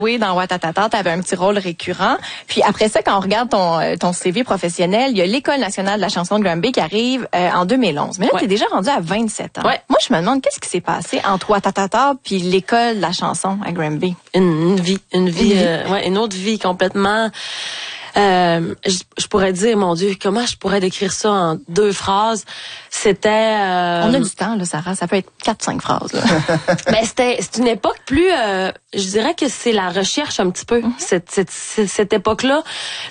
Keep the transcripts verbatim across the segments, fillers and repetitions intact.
Oui, dans Ouattatata, tu avais un petit rôle récurrent. Puis après ça, quand on regarde ton ton C V professionnel, il y a l'École nationale de la chanson de Granby qui arrive euh, en deux mille onze. Mais là, ouais. tu es déjà rendu à vingt-sept ans. Ouais. Moi, je me demande, qu'est-ce qui s'est passé entre Ouattatata puis l'École de la chanson à Granby? Une, une vie, une vie, euh, ouais, une autre vie complètement... Euh, je, je pourrais dire, mon Dieu, comment je pourrais décrire ça en deux phrases? C'était... Euh, On a du temps, là, Sarah. Ça peut être quatre, cinq phrases, là. Ben, c'était, c'est une époque plus... Euh, je dirais que c'est la recherche un petit peu, mm-hmm. cette, cette, cette époque-là.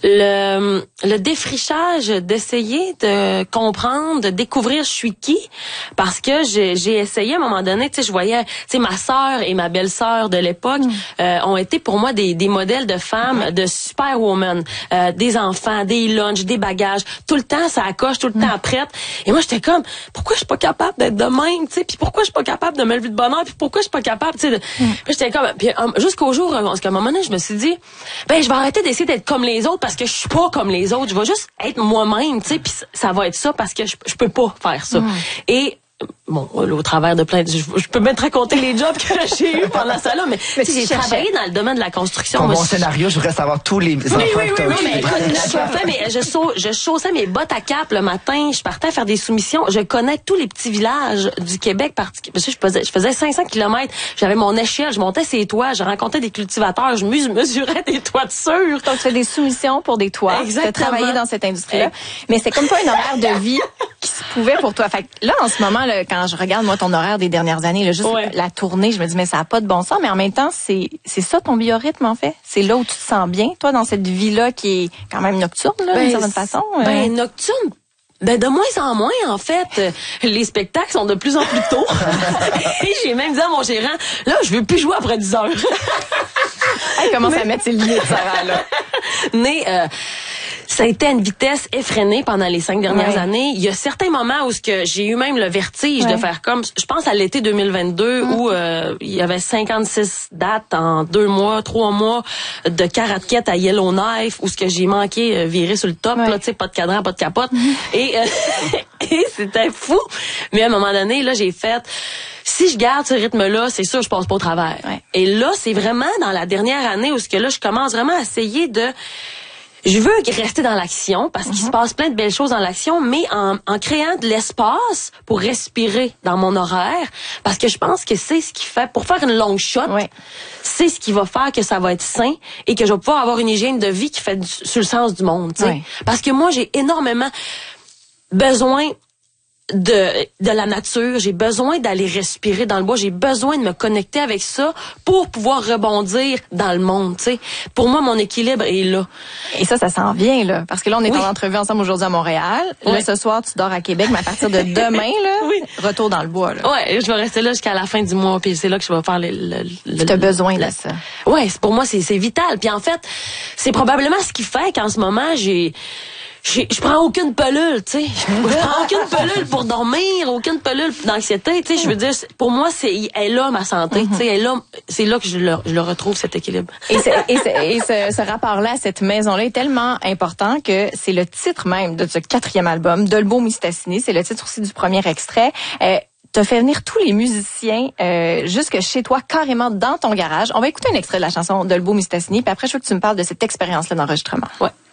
Le, le défrichage d'essayer de comprendre, de découvrir je suis qui, parce que j'ai, j'ai essayé à un moment donné, tu sais, je voyais, tu sais, ma sœur et ma belle-sœur de l'époque mm. euh, ont été pour moi des, des modèles de femmes, mm. de superwoman. Euh, des enfants, des lunchs, des bagages, tout le temps ça accroche, tout le mm. temps prête. Et moi j'étais comme, pourquoi je suis pas capable d'être de même, tu sais, puis pourquoi je suis pas capable de me lever de bonne heure, puis pourquoi je suis pas capable, tu sais. De... Mm. Puis j'étais comme, puis um, jusqu'au jour, parce qu'à un moment donné, je me suis dit, ben je vais arrêter d'essayer d'être comme les autres parce que je suis pas comme les autres, je vais juste être moi-même, tu sais, puis ça va être ça parce que je, je peux pas faire ça. Mm. Et bon, au travers de plein de... Je, je peux même te raconter les jobs que j'ai eu pendant ça là, mais, mais j'ai travaillé dans le domaine de la construction. Pour mon scénario, je voudrais savoir tous les enfants oui, oui, que tu as oui, mais écoute, je, fait, mais je, sau, je chaussais mes bottes à cap le matin, je partais faire des soumissions. Je connais tous les petits villages du Québec, parce que je faisais, je faisais cinq cents kilomètres, j'avais mon échelle, je montais ces toits, je rencontrais des cultivateurs, je mesurais des toitures. Donc, tu fais des soumissions pour des toits. Tu as travaillé dans cette industrie-là. Mais c'est comme pas un horaire de vie qui se pouvait pour toi. Fait que là, en ce moment, là, quand je regarde, moi, ton horaire des dernières années, là, juste ouais. la tournée, je me dis, mais ça n'a pas de bon sens. Mais en même temps, c'est c'est ça ton biorhythme, en fait. C'est là où tu te sens bien, toi, dans cette vie-là qui est quand même nocturne, là, ben, d'une certaine façon. Ben, euh... nocturne. Ben, de moins en moins, en fait. Les spectacles sont de plus en plus tôt. Et j'ai même dit à mon gérant, là, je veux plus jouer après dix heures. Elle commence mais... à mettre ses limites, Sarah, là. Mais, euh, ça a été à une vitesse effrénée pendant les cinq dernières ouais. années. Il y a certains moments où ce que j'ai eu même le vertige ouais. de faire comme, je pense à l'été deux mille vingt-deux mm. où euh, il y avait cinquante-six dates en deux mois, trois mois de Caraquette à Yellowknife où ce que j'ai manqué euh, virer sur le top, ouais. là, tu sais, pas de cadran, pas de capote. Mm. Et, euh, et c'était fou. Mais à un moment donné, là, j'ai fait... Si je garde ce rythme-là, c'est sûr, je passe pas au travers. Ouais. Et là, c'est vraiment dans la dernière année où ce que là, je commence vraiment à essayer de... Je veux rester dans l'action parce qu'il mm-hmm. se passe plein de belles choses dans l'action, mais en, en créant de l'espace pour respirer dans mon horaire, parce que je pense que c'est ce qui fait, pour faire une longue shot, ouais. c'est ce qui va faire que ça va être sain et que je vais pouvoir avoir une hygiène de vie qui fait du, sur le sens du monde. Ouais. Parce que moi, j'ai énormément besoin de de la nature, j'ai besoin d'aller respirer dans le bois, j'ai besoin de me connecter avec ça pour pouvoir rebondir dans le monde, tu sais. Pour moi, mon équilibre est là. Et ça, ça s'en vient, là. Parce que là, on est oui. en entrevue ensemble aujourd'hui à Montréal. Oui. Là, ce soir, tu dors à Québec, mais à partir de demain, là, oui. retour dans le bois, là. Ouais, je vais rester là jusqu'à la fin du mois, puis c'est là que je vais faire le... le, le tu as besoin le, de ça. Ouais, pour moi, c'est, c'est vital. Puis en fait, c'est probablement ce qui fait qu'en ce moment, j'ai... Je prends aucune pilule, tu sais. Je prends aucune pilule pour dormir, aucune pilule d'anxiété, tu sais. Je veux dire, pour moi, c'est elle est là ma santé, tu sais. Elle est là, c'est là que je le, je le retrouve cet équilibre. Et, et, et ce, ce rapport-là, cette maison-là, est tellement important que c'est le titre même de ce quatrième album, Dolbeau Mistassini. C'est le titre aussi du premier extrait. Euh, T'as fait venir tous les musiciens euh, jusque chez toi, carrément dans ton garage. On va écouter un extrait de la chanson Dolbeau Mistassini, puis après, je veux que tu me parles de cette expérience-là d'enregistrement. Ouais.